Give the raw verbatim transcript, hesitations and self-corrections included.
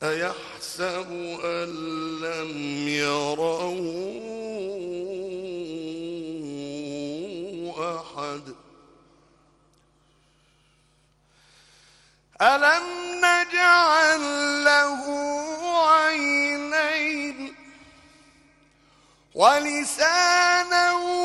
أيحسب أن لم يره أحد ألم نجعل له عينين ولسانا